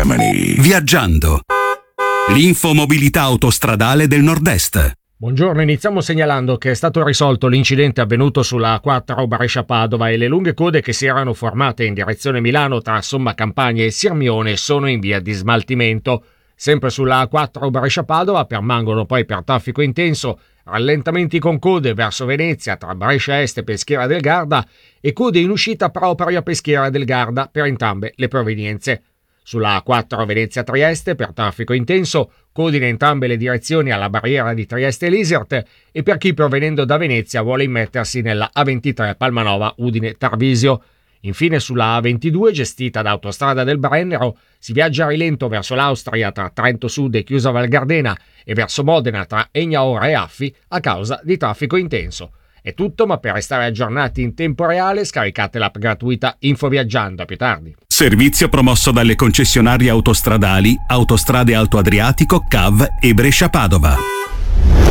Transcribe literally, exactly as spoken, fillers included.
Germany. Viaggiando. L'infomobilità autostradale del Nord-Est. Buongiorno, iniziamo segnalando che è stato risolto l'incidente avvenuto sulla A quattro Brescia-Padova e le lunghe code che si erano formate in direzione Milano tra Somma Campagna e Sirmione sono in via di smaltimento. Sempre sulla A quattro Brescia-Padova permangono poi per traffico intenso rallentamenti con code verso Venezia tra Brescia Est e Peschiera del Garda e code in uscita proprio a Peschiera del Garda per entrambe le provenienze. Sulla A quattro Venezia-Trieste per traffico intenso, code in entrambe le direzioni alla barriera di Trieste e Lisert e per chi provenendo da Venezia vuole immettersi nella A ventitré Palmanova-Udine-Tarvisio. Infine sulla A ventidue, gestita da Autostrada del Brennero, si viaggia a rilento verso l'Austria tra Trento Sud e Chiusa Val Gardena e verso Modena tra Egnaora e Affi a causa di traffico intenso. È tutto, ma per restare aggiornati in tempo reale scaricate l'app gratuita Info Viaggiando. A più tardi. Servizio promosso dalle concessionarie autostradali Autostrade Alto Adriatico, C A V e Brescia Padova.